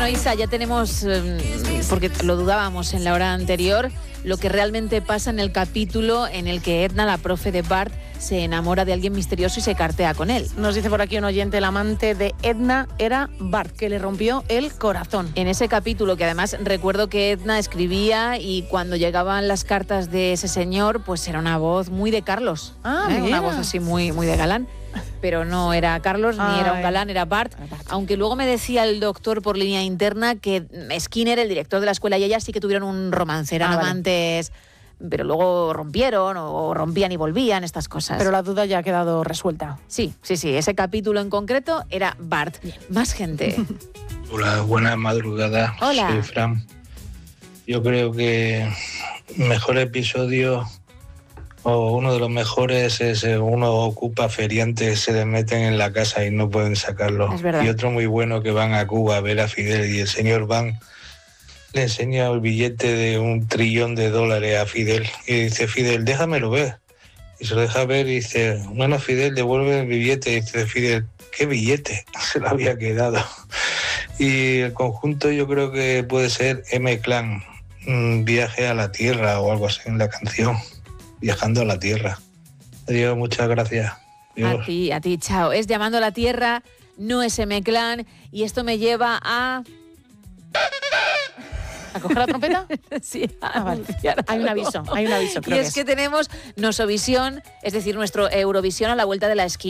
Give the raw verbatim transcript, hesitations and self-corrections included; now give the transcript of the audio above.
Isa, ya tenemos, eh, porque lo dudábamos en la hora anterior, lo que realmente pasa en el capítulo en el que Edna, la profe de Bart, se enamora de alguien misterioso y se cartea con él. Nos dice por aquí un oyente, el amante de Edna era Bart, que le rompió el corazón. En ese capítulo, que además recuerdo que Edna escribía y cuando llegaban las cartas de ese señor, pues era una voz muy de Carlos. Ah, ¿eh? mira. Una voz así muy, muy de galán. Pero no era Carlos, ni Ay. era un galán, era Bart. Bart. Aunque luego me decía el doctor por línea interna que Skinner, el director de la escuela, y ella sí que tuvieron un romance, eran Ah, vale. amantes, pero luego rompieron o rompían y volvían, estas cosas. Pero la duda ya ha quedado resuelta. Sí, sí, sí, ese capítulo en concreto era Bart. Más gente. Hola, buenas madrugadas. Hola. Soy Fran. Yo creo que el mejor episodio, o uno de los mejores, es eh, uno ocupa feriantes, se le meten en la casa y no pueden sacarlo. Es verdad. Y otro muy bueno, que van a Cuba a ver a Fidel y el señor Van le enseña el billete de un trillón de dólares a Fidel y dice: Fidel, déjamelo ver. Y se lo deja ver y dice: bueno, Fidel, devuelve el billete. Y dice Fidel: ¿qué billete? Se lo había quedado. Y el conjunto yo creo que puede ser M-Clan, un viaje a la Tierra o algo así en la canción, viajando a la Tierra. Adiós, muchas gracias. Adiós. A ti, a ti, chao. Es Llamando a la Tierra, no es M-Clan, y esto me lleva a... ¿A coger la trompeta? Sí, a Ah, vale. anunciar Hay un algo. aviso, hay un aviso, creo Y que es es. que tenemos Nosovisión, es decir, nuestro Eurovisión a la vuelta de la esquina.